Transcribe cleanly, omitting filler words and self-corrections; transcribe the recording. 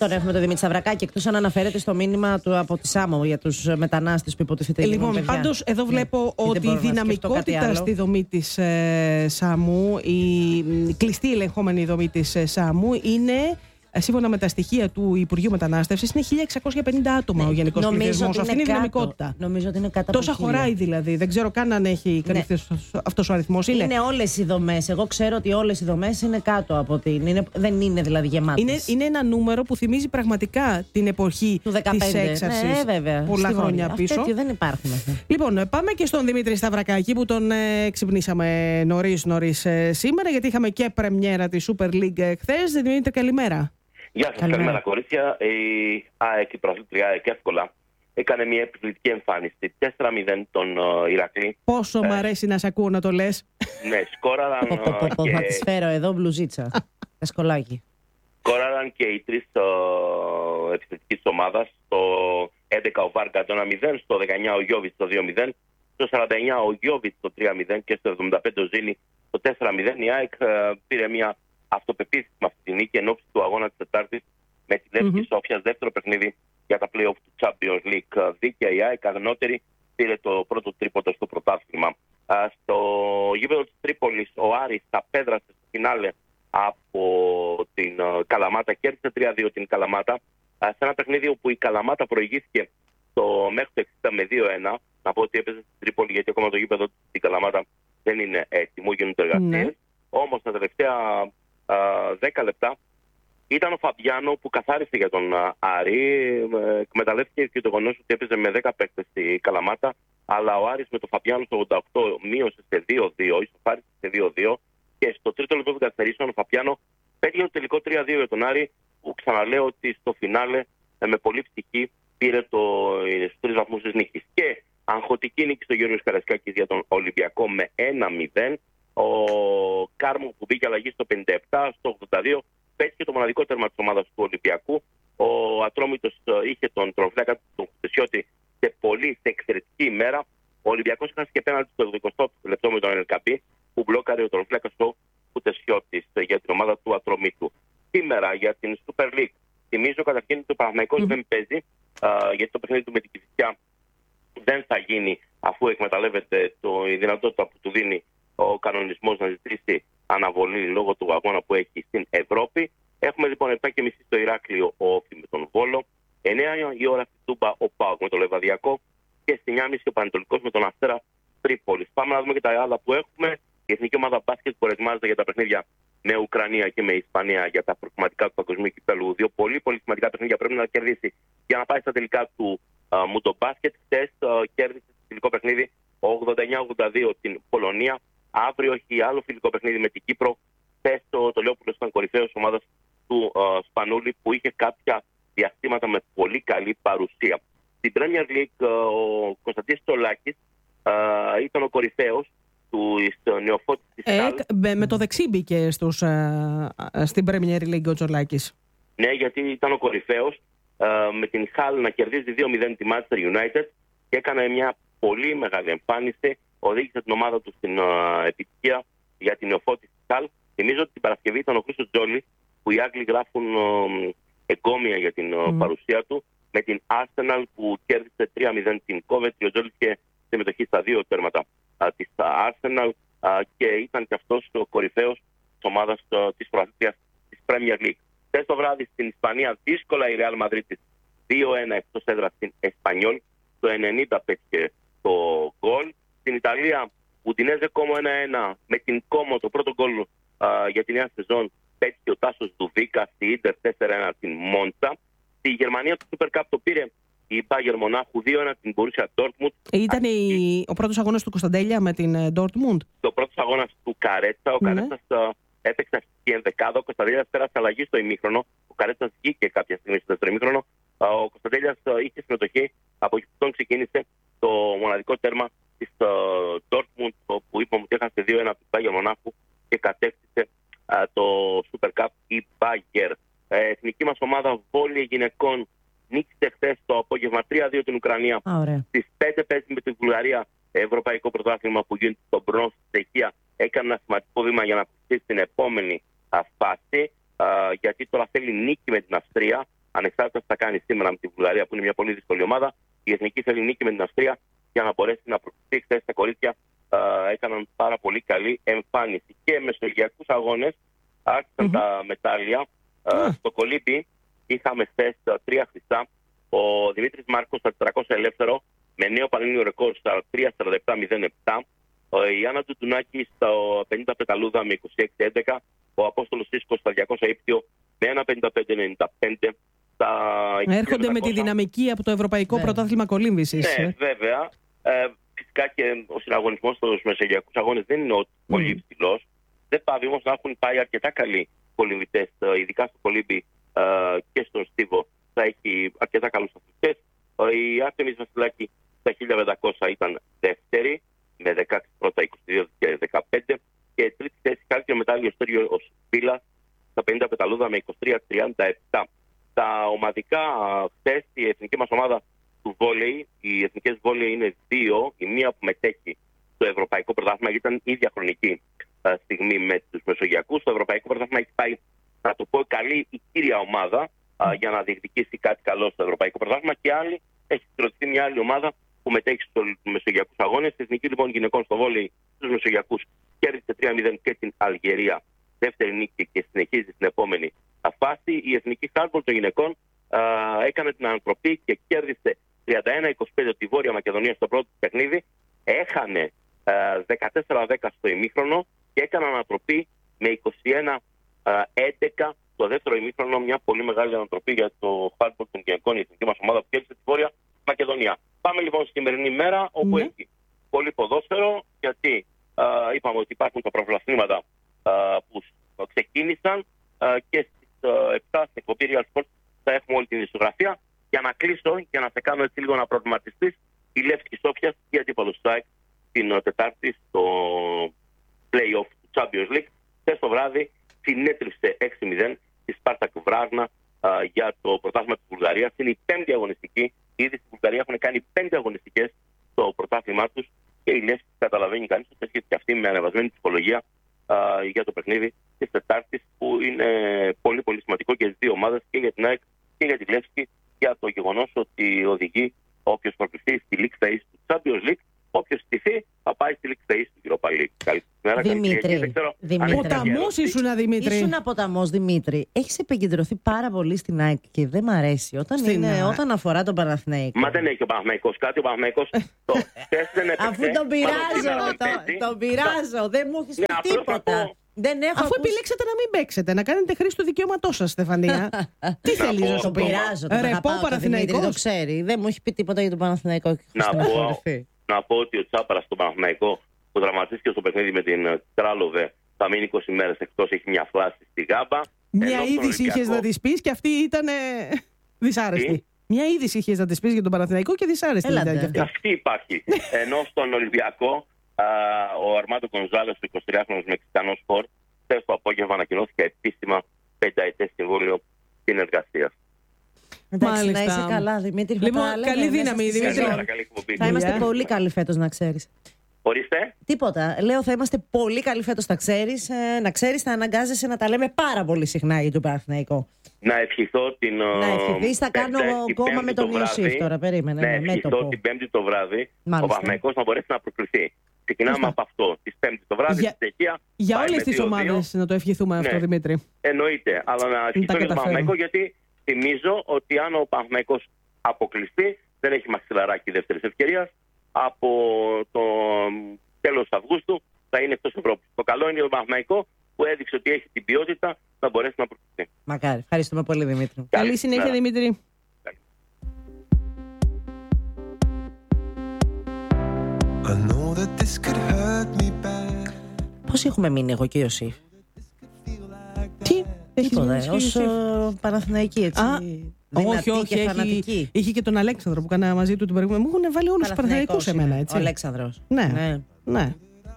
τον έχουμε τον Δημήτρη Σταυρακάκη, εκτός αν αναφέρεται στο μήνυμα του από τη Σάμο για τους μετανάστες που υποτίθεται. Λοιπόν, πάντως εδώ βλέπω ότι η δυναμικότητα στη δομή της Σάμου, η κλειστή ελεγχόμενη δομή της Σάμου είναι, σύμφωνα με τα στοιχεία του Υπουργείου Μετανάστευσης, είναι 1.650 άτομα ο γενικός πληθυσμός. Αυτή είναι η δυναμικότητα. Νομίζω ότι είναι κάτω από τόσα χωράει δηλαδή. Δεν ξέρω καν αν έχει καλυφθεί αυτός ο αριθμός. Είναι όλες οι δομές. Εγώ ξέρω ότι όλες οι δομές είναι κάτω από την. Δεν είναι δηλαδή γεμάτες. Είναι ένα νούμερο που θυμίζει πραγματικά την εποχή της έξαρσης. Βέβαια. Πολλά χρόνια πίσω. Τέτοιοι δεν υπάρχουν. Λοιπόν, πάμε και στον Δημήτρη Σταυρακάκη που τον ξυπνήσαμε νωρίς σήμερα, γιατί είχαμε και πρεμιέρα τη Super League χθες. Δημήτρη, καλημέρα. Γεια σας, καλημέρα κορίτσια. Η ΑΕΚ, η πρωταθλήτρια ΑΕΚ, εύκολα έκανε μια επιβλητική εμφάνιση. 4-0 τον Ηρακλή. Πόσο μ' αρέσει να σ' ακούω να το λες. Ναι, σκόραραν. Θα τις φέρω εδώ μπλουζίτσα. Κασκολάκι. Σκόραραν και οι τρεις επιθετικής ομάδας. Στο 11 ο Βάρκα το 1-0, στο 19 ο Γιώβιτς το 2-0, στο 49 ο Γιώβιτς το 3-0 και στο 75 ο Ζήνη το 4-0. Η ΑΕΚ πήρε μια αυτοπεποίθηση με αυτή τη νίκη εν ώψη του αγώνα της Τετάρτης με τη Λεύκη Σόφιας, δεύτερο παιχνίδι για τα play-off του Champions League. Δίκαια η ΑΕΚ, αγνότερη, πήρε το πρώτο τρίποντο στο πρωτάθλημα. Στο γήπεδο της Τρίπολης ο Άρης απέδρασε στο φινάλε από την Καλαμάτα, κέρδισε 3-2 την Καλαμάτα, σε ένα παιχνίδι όπου η Καλαμάτα προηγήθηκε μέχρι το 60 με 2-1. Να πω ότι έπαιζε στην Τρίπολη, γιατί ακόμα το γήπεδο στην Καλαμάτα δεν είναι έτοιμο, γίνονται εργασίες. Όμως τα τελευταία 10 λεπτά ήταν ο Φαμπιάνο που καθάρισε για τον Άρη. Εκμεταλλεύτηκε και το γεγονός ότι έπαιζε με 10 παίκτες στη Καλαμάτα, αλλά ο Άρης με τον Φαμπιάνο στο 88 μείωσε σε 2-2, ισοφάρισε σε 2-2 και στο τρίτο λεπτό των καθυστερήσεων ο Φαμπιάνο πέτυχε το τελικό 3-2 για τον Άρη, που ξαναλέω ότι στο φινάλε με πολύ ψυχή πήρε στους 3 βαθμούς της νίκης. Και αγχωτική νίκη στο Γιώργος Καρασκάκης για τον Ολυμπιακό με 1-0. Ο Κάρμο που μπήκε αλλαγή στο 57, στο 82 πέτυχε το μοναδικό τέρμα της ομάδας του Ολυμπιακού. Ο Ατρόμητος είχε τον τροφλέκα του Χτεσιώτη σε εξαιρετική ημέρα. Ο Ολυμπιακός έχασε και πέναλτι στο 28 λεπτό με τον Ελκαμπή που μπλόκαρε ο τροφλέκα του Χτεσιώτη για την ομάδα του Ατρομήτου. Σήμερα για την Super League θυμίζω καταρχήν ότι ο Παναθηναϊκός δεν παίζει, γιατί το παιχνίδι του με την Κηφισιά δεν θα γίνει, αφού εκμεταλλεύεται η δυνατότητα που του δίνει ο κανονισμός να ζητήσει αναβολή λόγω του αγώνα που έχει στην Ευρώπη. Έχουμε λοιπόν 7.30 στο Ηράκλειο ο Όφη με τον Βόλο, 9 η ώρα στη Τούμπα ο ΠΑΟΚ με τον Λεβαδιακό και στη 9.30 ο Πανετολικός με τον Αστέρα Τρίπολης. Πάμε να δούμε και τα άλλα που έχουμε. Η Εθνική Ομάδα Μπάσκετ που ετοιμάζεται για τα παιχνίδια με Ουκρανία και με Ισπανία για τα προκριματικά του Παγκοσμίου Κυπέλλου. Δύο πολύ σημαντικά παιχνίδια πρέπει να κερδίσει για να πάει στα τελικά του Μουντομπάσκετ. Χθες κέρδισε το φιλικό παιχνίδι 89-82 την Πολωνία. Αύριο έχει άλλο φιλικό παιχνίδι με την Κύπρο. Χθες το Λεόπουλος ήταν κορυφαίος ομάδας του Σπανούλη που είχε κάποια διαστήματα με πολύ καλή παρουσία. Στην Premier League ο Κωνσταντής Τσολάκης ήταν ο κορυφαίος του νεοφώτης της Χάλ. Με το δεξί μπήκε στην Premier League ο Τσολάκης. Ναι, γιατί ήταν ο κορυφαίος με την Χάλ να κερδίζει 2-0 τη Manchester United και έκανε μια πολύ μεγάλη εμφάνιση. Οδήγησε την ομάδα του στην επιτυχία για την νεοφώτιση της Χάλ. Θυμίζω ότι την Παρασκευή ήταν ο Χρήστος Τζόλης, που οι Άγγλοι γράφουν εγκόμια για την παρουσία του, με την Arsenal που κέρδισε 3-0 την Coventry. Ο Τζόλης είχε συμμετοχή στα 2 τέρματα της Arsenal και ήταν και αυτός ο κορυφαίος της ομάδας της πρωταθλήτριας της Premier League. Χθες το βράδυ στην Ισπανία δύσκολα η Real Madrid 2-1 εκτός έδρας στην Εσπανιόλ. Το 90 πέτυχε το γκολ. Στην Ιταλία, Ουντινέζε Κόμο 1-1 με την Κόμο, το πρώτο γκολ για τη νέα σεζόν πέτυχε ο Τάσος Δουβίκα. Στη Ίντερ 4-1 την Μόντσα. Στη Γερμανία το Super Cup το πήρε η Bayern Μονάχου 2-1 την Borussia Dortmund. Ήταν ο πρώτος αγώνας του Κωνσταντέλια με την Dortmund. Το πρώτος αγώνας του Καρέτσα. Ο Καρέτσας έπαιξε αρχική ενδεκάδα. Ο Κωνσταντέλιας πέρασε αλλαγή στο ημίχρονο. Ο Καρέτσας βγήκε κάποια στιγμή στο δεύτερο ημίχρονο. Ο Κωνσταντέλιας είχε συμμετοχή. Από εκεί ξεκίνησε το μοναδικό τέρμα της Dortmund, που είπαμε ότι έχασε 2-1 από την Bayern Μονάχου και κατέκτησε το Super Cup η Bayern. Εθνική μας ομάδα βόλεϊ γυναικών νίκησε χθες το απόγευμα 3-2 την Ουκρανία. Στις 5 παίζει με την Βουλγαρία ευρωπαϊκό πρωτάθλημα που γίνεται στο Μπρόνς στη Τσεχία. Έκανε ένα σημαντικό βήμα για να αποκτήσει στην επόμενη φάση, γιατί τώρα θέλει νίκη με την Αυστρία ανεξάρτητα τι θα κάνει σήμερα με τη Βουλγαρία, που είναι μια πολύ δύσκολη ομάδα. Η Εθνική θέλει νίκη με την Αυστρία για να μπορέσει να προκριθεί. Χθες τα κορίτσια έκαναν πάρα πολύ καλή εμφάνιση. Και μεσογειακούς αγώνες άρχισαν τα μετάλλια. Στο κολύμπι είχαμε χθες 3 χρυσά. Ο Δημήτρης Μάρκος στα 400 ελεύθερο με νέο πανελλήνιο ρεκόρ στα 3:47:07. Η Άννα Τζουτουνάκη στα 50 πεταλούδα με 26:11. Ο Απόστολος Σίσκος στα 200 ύπτιο με 1:55:95. Έρχονται με τη δυναμική από το Ευρωπαϊκό Πρωτάθλημα Κολύμβησης. Ναι, βέβαια. Φυσικά και ο συναγωνισμός στους μεσογειακούς αγώνες δεν είναι πολύ υψηλός. Δεν πάβει όμως να έχουν πάει αρκετά καλοί κολυμβητές, ειδικά στο κολύμπι και στον στίβο. Θα έχει αρκετά καλούς αθλητές. Η Άρτεμις Βασιλάκη στα 1500 ήταν δεύτερη, με 16 πρώτα, 22 και 15. Και τρίτη θέση καλύτερο μετάλλιο ο Σπίλας στα 50 πεταλούδα με 23:37. Τα ομαδικά χθες η εθνική μας ομάδα του βόλεϊ, οι εθνικές βόλεϊ είναι 2. Η μία που μετέχει στο Ευρωπαϊκό Πρωτάθλημα, ήταν ίδια χρονική στιγμή με τους Μεσογειακούς. Στο Ευρωπαϊκό Πρωτάθλημα έχει πάει, να το πω, καλή η κύρια ομάδα για να διεκδικήσει κάτι καλό στο Ευρωπαϊκό Πρωτάθλημα, και άλλη έχει συγκροτηθεί μια άλλη ομάδα που μετέχει στους Μεσογειακούς αγώνες. Η εθνική λοιπόν γυναικών στο βόλεϊ στους Μεσογειακούς κέρδισε 3-0 και την Αλγερία, δεύτερη νίκη, και συνεχίζει στην επόμενη φάση. Η εθνική χάντμπολ των γυναικών έκανε την ανατροπή και κέρδισε 31-25 τη Βόρεια Μακεδονία στο πρώτο παιχνίδι. Έχανε 14-10 στο ημίχρονο και έκανε ανατροπή με 21-11 το δεύτερο ημίχρονο. Μια πολύ μεγάλη ανατροπή για το χάντμπολ των γυναικών, η εθνική μας ομάδα που κέρδισε τη Βόρεια Μακεδονία. Πάμε λοιπόν στη σημερινή μέρα, όπου έχει πολύ ποδόσφαιρο, γιατί είπαμε ότι υπάρχουν τα προπρωταθλήματα που ξεκίνησαν, και στις 7 στην εκπομπή Real Sports θα έχουμε όλη την ισογραφία. Για να κλείσω και να σε κάνω έτσι λίγο να προβληματιστείς, η Λεύσκη Σόφιας και αντίπαλο Στράικ την Τετάρτη στο play-off του Champions League. Χθες το βράδυ συνέτριψε 6-0 τη Σπάρτακ Βράγνα για το πρωτάθλημα της Βουλγαρίας. Είναι η 5η αγωνιστική. Ήδη στη Βουλγαρία έχουν κάνει 5 αγωνιστικές στο πρωτάθλημά τους, και η Λεύσκη, καταλαβαίνει κανείς, ότι έρχεται και αυτή με ανεβασμένη ψυχολογία για το παιχνίδι της Τετάρτης, που είναι πολύ πολύ σημαντικό και στις δύο ομάδες, και για την ΑΕΚ και για τη Λεύσκη, για το γεγονός ότι οδηγεί όποιος προκριθεί στη League Phase του Champions League. Όποιος στηθεί θα πάει στη League Phase του Europa League. Καλημέρα, Δημήτρη. Ποταμός ήσουνα, Δημήτρη. Ήσουνα ποταμός, Δημήτρη. Έχεις επικεντρωθεί πάρα πολύ στην ΑΕΚ και δεν μ' αρέσει όταν αφορά τον Παναθηναϊκό. Μα δεν έχει ο Παναθηναϊκός κάτι. Ο Παναθηναϊκός αφού τον πειράζω, τον πειράζω. Δεν μου έχεις πει τίποτα. Αφού επιλέξατε να μην παίξετε, να κάνετε χρήση του δικαιώματός σας, Στεφανία. Τι θέλεις να σου πει? Ρεπό Παναθηναϊκός. Το ξέρει. Δεν μου έχει πει τίποτα για τον Παναθηναϊκό. Να πω ότι ο Τσάπαρας στον Παναθηναϊκό, που τραυματίστηκε στο παιχνίδι με την Κράλοβε, θα μείνει 20 μέρες εκτός, έχει μια φλάση στη Γάμπα. Μια είδηση είχες να της πεις και αυτή ήταν δυσάρεστη. Μια είδηση είχες να της πεις για τον Παναθηναϊκό και δυσάρεστη ήταν και αυτή. Αυτή υπάρχει. Ενώ στον Ολυμπιακό, ο Αρμάντο Γκονζάλες, ο 23χρονος Μεξικανός σπορ, χθες το απόγευμα ανακοινώθηκε επίσημα 5ετές συμβόλαιο συνεργασίας. Εντάξει, να είσαι καλά, Δημήτρη. Λοιπόν, καλή δύναμη, Δημήτρη. Θα είμαστε πολύ καλοί φέτος, να ξέρεις. Ορίστε. Τίποτα. Λέω, θα είμαστε πολύ καλοί φέτος, να ξέρεις. Να ξέρεις, θα αναγκάζεσαι να τα λέμε πάρα πολύ συχνά για τον Παναθηναϊκό. Να ευχηθώ την. Να ευχηθείς, θα κάνω κόμμα με τον Ιωσήφ τώρα. Περίμενε. Να ευχηθώ την Πέμπτη το βράδυ ο Παναθηναϊκός να μπορέσει να προκριθεί. Ξεκινάμε από αυτό. Τη Πέμπτη το βράδυ, στη Τσεχία. Για όλες τις ομάδες να το ευχηθούμε αυτό, Δημήτρη. Εννοείται. Αλλά να ευχηθώ για τον Παναθηναϊκό, γιατί θυμίζω ότι αν ο Παναθηναϊκός αποκλειστεί, δεν έχει μαξιλαράκι δεύτερης ευκαιρίας. Από το τέλος Αυγούστου θα είναι εκτός Ευρώπης. Το καλό είναι ο Παναθηναϊκό, που έδειξε ότι έχει την ποιότητα, να μπορέσει να προκριθεί. Μακάρι. Ευχαριστούμε πολύ, Δημήτρη. Καλή συνέχεια, Δημήτρη. Πώς έχουμε μείνει εγώ και ο Ιωσήφ? Τίποτα, ως Παναθηναϊκή, έτσι. Όχι, είχε και τον Αλέξανδρο που κάνα μαζί του την προηγούμενη. Μου έχουν βάλει όλους τους Παναθηναϊκούς σε μένα, έτσι. Ο Αλέξανδρος. Ναι.